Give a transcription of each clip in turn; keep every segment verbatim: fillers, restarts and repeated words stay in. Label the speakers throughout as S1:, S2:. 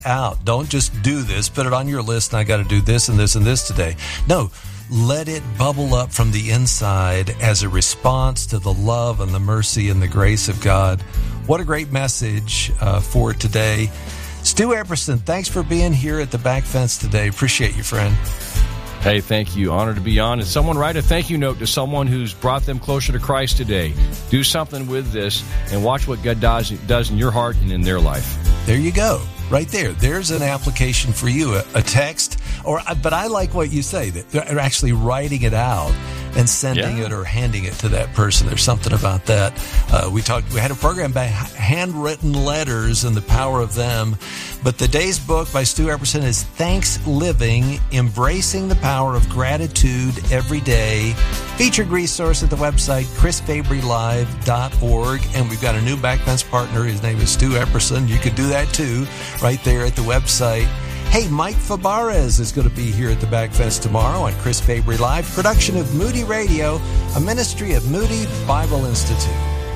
S1: out. Don't just do this, put it on your list, and I got to do this and this and this today. No, let it bubble up from the inside as a response to the love and the mercy and the grace of God. What a great message uh, for today. Stu Epperson, thanks for being here at the Back Fence today. Appreciate you, friend.
S2: Hey, thank you. Honored to be on. And someone write a thank you note to someone who's brought them closer to Christ today. Do something with this and watch what God does, does in your heart and in their life.
S1: There you go. Right there. There's an application for you, a, a text. Or, but I like what you say, that they're actually writing it out and sending yeah. it or handing it to that person. There's something about that. Uh, we talked. We had a program about handwritten letters and the power of them. But the day's book by Stu Epperson is Thanks Living, Embracing the Power of Gratitude Every Day. Featured resource at the website chris fabry live dot org. And we've got a new Backfence partner. His name is Stu Epperson. You could do that too, right there at the website. Hey, Mike Fabarez is going to be here at the Back Fence tomorrow on Chris Fabry Live, production of Moody Radio, a ministry of Moody Bible Institute.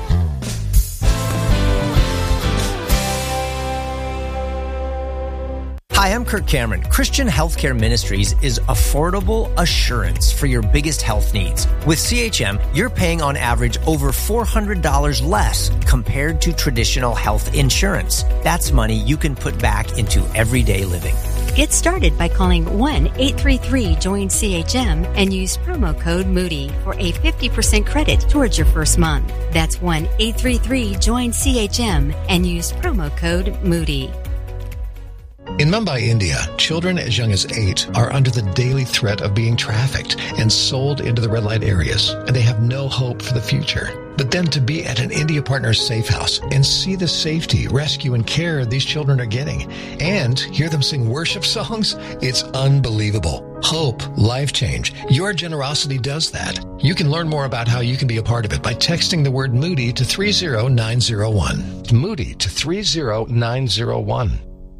S3: Hi, I'm Kirk Cameron. Christian Healthcare Ministries is affordable assurance for your biggest health needs. With C H M, you're paying on average over four hundred dollars less compared to traditional health insurance. That's money you can put back into everyday living.
S4: Get started by calling one eight three three join C H M and use promo code Moody for a fifty percent credit towards your first month. That's one eight three three join C H M and use promo code Moody.
S5: In Mumbai, India, children as young as eight are under the daily threat of being trafficked and sold into the red light areas, and they have no hope for the future. But then to be at an India Partners safe house and see the safety, rescue, and care these children are getting, and hear them sing worship songs, it's unbelievable. Hope, life change. Your generosity does that. You can learn more about how you can be a part of it by texting the word Moody to three zero nine zero one. Moody to three zero nine zero one.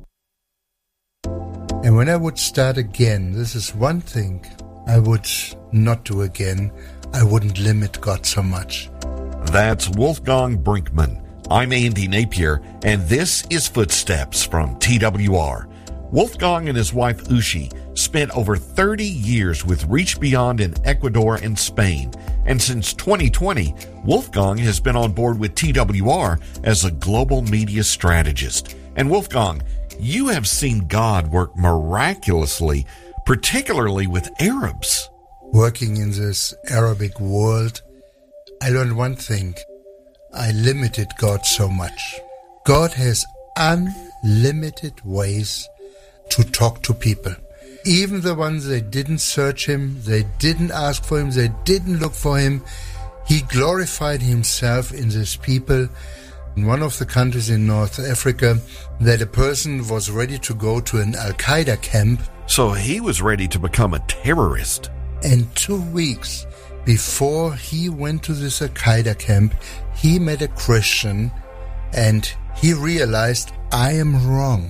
S6: And when I would start again, this is one thing I would not do again. I wouldn't limit God so much.
S7: That's Wolfgang Brinkman. I'm Andy Napier, and this is Footsteps from T W R. Wolfgang and his wife Ushi spent over thirty years with Reach Beyond in Ecuador and Spain. And since twenty twenty, Wolfgang has been on board with T W R as a global media strategist. And Wolfgang, you have seen God work miraculously, particularly with Arabs.
S6: Working in this Arabic world, I learned one thing. I limited God so much. God has unlimited ways to talk to people. Even the ones they didn't search him, they didn't ask for him, they didn't look for him. He glorified himself in these people. In one of the countries in North Africa, that a person was ready to go to an Al-Qaeda camp.
S7: So he was ready to become a terrorist.
S6: And two weeks before he went to this Al-Qaeda camp, he met a Christian and he realized, I am wrong.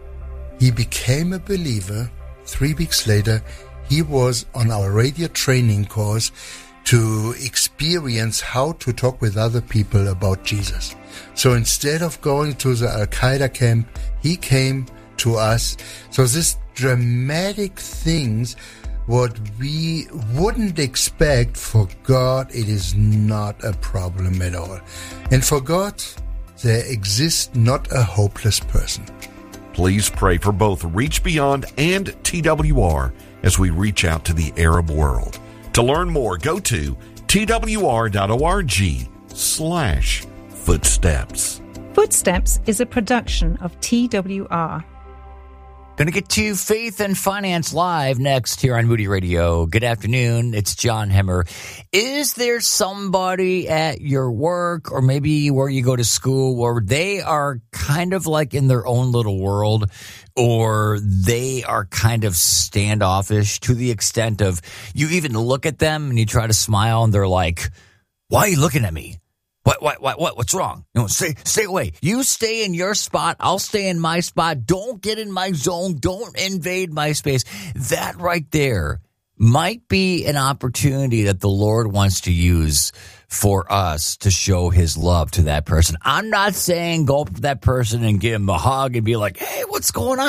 S6: He became a believer. Three weeks later, he was on our radio training course to experience how to talk with other people about Jesus. So instead of going to the Al-Qaeda camp, he came to us. So these dramatic things, what we wouldn't expect, for God, it is not a problem at all. And for God, there exists not a hopeless person.
S7: Please pray for both Reach Beyond and T W R as we reach out to the Arab world. To learn more, go to twr.org slash footsteps.
S8: Footsteps is a production of T W R.
S9: Going to get to Faith and Finance Live next here on Moody Radio. Good afternoon. It's John Hemmer. Is there somebody at your work or maybe where you go to school where they are kind of like in their own little world, or they are kind of standoffish to the extent of you even look at them and you try to smile and they're like, why are you looking at me? What, what, what, what, what's wrong? You know, stay, stay away. You stay in your spot. I'll stay in my spot. Don't get in my zone. Don't invade my space. That right there might be an opportunity that the Lord wants to use for us to show his love to that person. I'm not saying go up to that person and give him a hug and be like, hey, what's going on?